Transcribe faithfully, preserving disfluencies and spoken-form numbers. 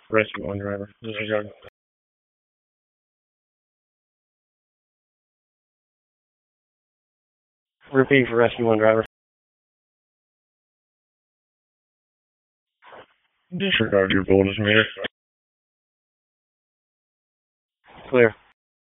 Rescue one driver. Disregard. Repeat for rescue one driver. Disregard your voltage meter. Clear.